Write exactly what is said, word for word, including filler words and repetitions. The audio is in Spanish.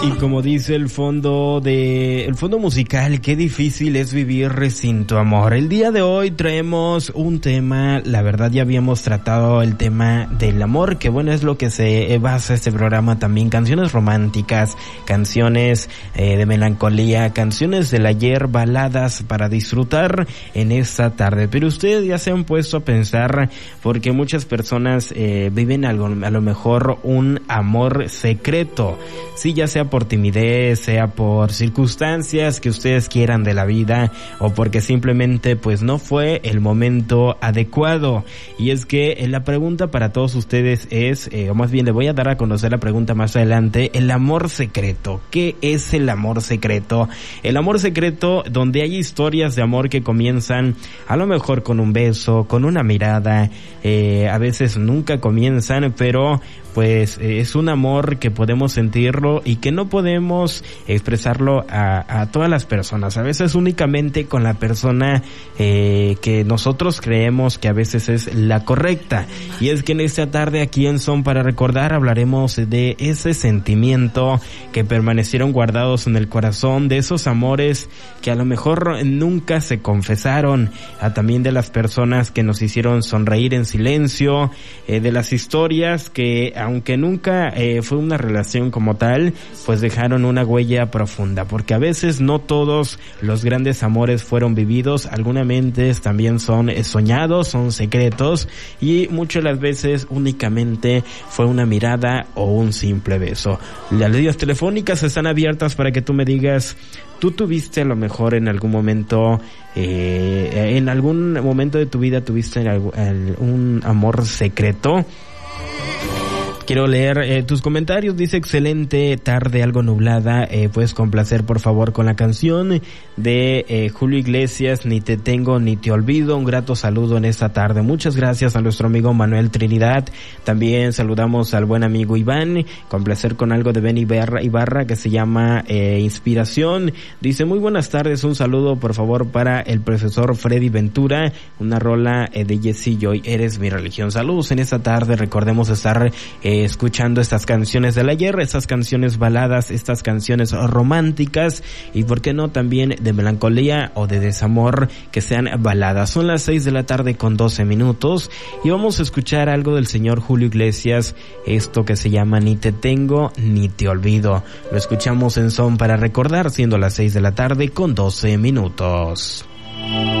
Y como dice el fondo de el fondo musical, qué difícil es vivir sin tu amor. El día de hoy traemos un tema, la verdad ya habíamos tratado el tema del amor, que bueno, es lo que se basa este programa también, canciones románticas, canciones eh, de melancolía, canciones del ayer, baladas para disfrutar en esta tarde. Pero ustedes ya se han puesto a pensar, porque muchas personas eh, viven algo, a lo mejor un amor secreto, sí, ya sea por timidez, sea por circunstancias que ustedes quieran de la vida, o porque simplemente pues no fue el momento adecuado. Y es que eh, la pregunta para todos ustedes es, eh, o más bien le voy a dar a conocer la pregunta más adelante, el amor secreto. ¿Qué es el amor secreto? El amor secreto, donde hay historias de amor que comienzan a lo mejor con un beso, con una mirada, eh, a veces nunca comienzan, pero pues eh, es un amor que podemos sentirlo y que no podemos expresarlo a, a todas las personas, a veces únicamente con la persona eh, que nosotros creemos que a veces es la correcta. Y es que en esta tarde aquí en Son para Recordar hablaremos de ese sentimiento que permanecieron guardados en el corazón, de esos amores que a lo mejor nunca se confesaron, a también de las personas que nos hicieron sonreír en silencio, eh, de las historias que aunque nunca eh, fue una relación como tal, pues dejaron una huella profunda, porque a veces no todos los grandes amores fueron vividos, algunas mentes también son soñados, son secretos, y muchas de las veces únicamente fue una mirada o un simple beso. Las líneas telefónicas están abiertas para que tú me digas, tú tuviste a lo mejor en algún momento, eh, en algún momento de tu vida tuviste un amor secreto. Quiero leer eh, tus comentarios. Dice: excelente tarde, algo nublada. Eh, puedes complacer por favor con la canción de eh, Julio Iglesias, Ni te tengo ni te olvido. Un grato saludo en esta tarde. Muchas gracias a nuestro amigo Manuel Trinidad. También saludamos al buen amigo Iván. Complacer con algo de Ben Ibarra, Ibarra que se llama eh, Inspiración. Dice: muy buenas tardes, un saludo por favor para el profesor Freddy Ventura. Una rola eh, de Jesse Joy, Eres mi religión. Saludos en esta tarde. Recordemos estar eh, escuchando estas canciones del ayer, estas canciones baladas, estas canciones románticas, y por qué no también de melancolía o de desamor, que sean baladas. Son las seis de la tarde con doce minutos y vamos a escuchar algo del señor Julio Iglesias, esto que se llama Ni te tengo ni te olvido. Lo escuchamos en Son para Recordar, siendo las seis de la tarde con doce minutos.